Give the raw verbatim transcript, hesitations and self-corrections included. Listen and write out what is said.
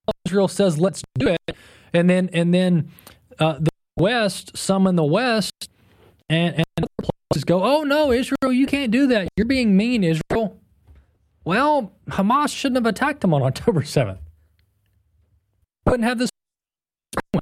Israel says, let's do it. And then and then uh, the West, some in the West and, and other places go, oh, no, Israel, you can't do that. You're being mean, Israel. Well, Hamas shouldn't have attacked them on October seventh. Wouldn't have this.